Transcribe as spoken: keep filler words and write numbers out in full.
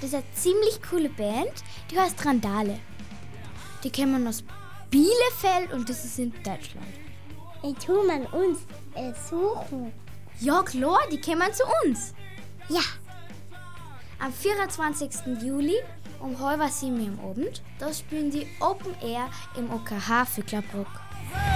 Das ist eine ziemlich coole Band, die heißt Randale. Die kommen aus Bielefeld und das ist in Deutschland. Ich tu man uns äh, suchen. Ja klar, die kommen zu uns. Ja. Am vierundzwanzigsten Juli um halb sieben am Abend, da spielen die Open Air im O K H Vöcklerbruck.